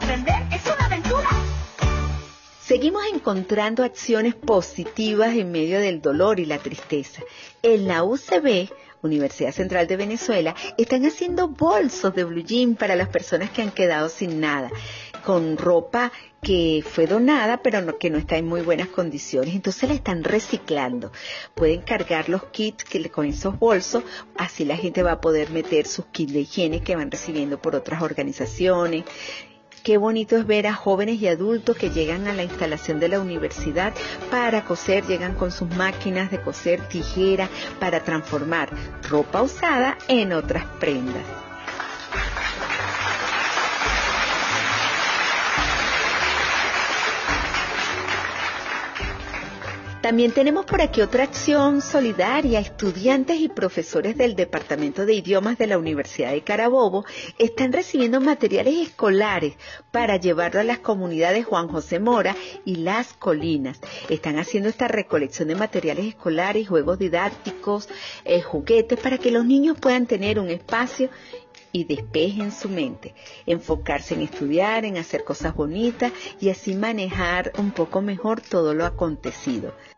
aprender es una aventura. Seguimos encontrando acciones positivas en medio del dolor y la tristeza. En la UCB, Universidad Central de Venezuela, están haciendo bolsos de blue jean para las personas que han quedado sin nada, con ropa que fue donada pero que no está en muy buenas condiciones, entonces la están reciclando. Pueden cargar los kits con esos bolsos, así la gente va a poder meter sus kits de higiene que van recibiendo por otras organizaciones. Qué bonito es ver a jóvenes y adultos que llegan a la instalación de la universidad para coser, llegan con sus máquinas de coser, tijeras, para transformar ropa usada en otras prendas. También tenemos por aquí otra acción solidaria. Estudiantes y profesores del Departamento de Idiomas de la Universidad de Carabobo están recibiendo materiales escolares para llevarlo a las comunidades Juan José Mora y Las Colinas. Están haciendo esta recolección de materiales escolares, juegos didácticos, juguetes, para que los niños puedan tener un espacio y despejen su mente, enfocarse en estudiar, en hacer cosas bonitas y así manejar un poco mejor todo lo acontecido.